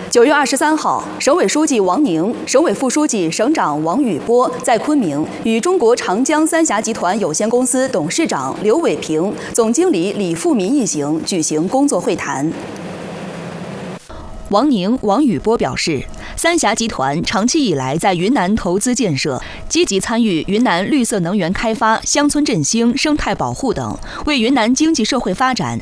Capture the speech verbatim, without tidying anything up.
九月二十三号，省委书记王宁、省委副书记、省长王宇波在昆明与中国长江三峡集团有限公司董事长刘伟平、总经理李富民一行举行工作会谈。王宁、王宇波表示，三峡集团长期以来在云南投资建设，积极参与云南绿色能源开发、乡村振兴、生态保护等，为云南经济社会发展